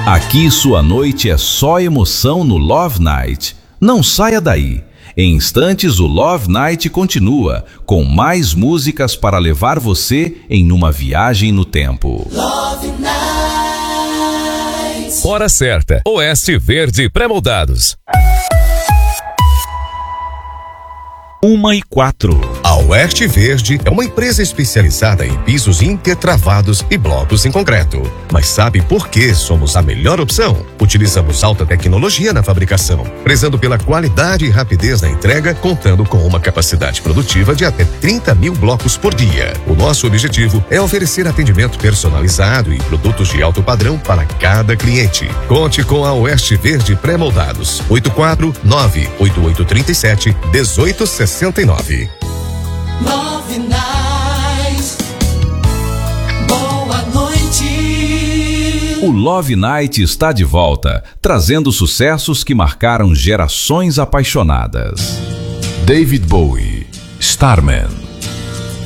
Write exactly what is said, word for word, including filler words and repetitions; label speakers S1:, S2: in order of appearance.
S1: Aqui sua noite é só emoção no Love Night. Não saia daí. Em instantes o Love Night continua com mais músicas para levar você em uma viagem no tempo.
S2: Love Night.
S3: Hora certa. Oeste Verde Pré-moldados.
S4: Uma e quatro.
S5: A Oeste Verde é uma empresa especializada em pisos intertravados e blocos em concreto. Mas sabe por que somos a melhor opção? Utilizamos alta tecnologia na fabricação, prezando pela qualidade e rapidez na entrega, contando com uma capacidade produtiva de até trinta mil blocos por dia. O nosso objetivo é oferecer atendimento personalizado e produtos de alto padrão para cada cliente. Conte com a Oeste Verde Pré-moldados. oito quatro nove oito oito três sete um oito seis nove.
S2: Love Night. Boa noite.
S1: O Love Night está de volta, trazendo sucessos que marcaram gerações apaixonadas.
S6: David Bowie, Starman.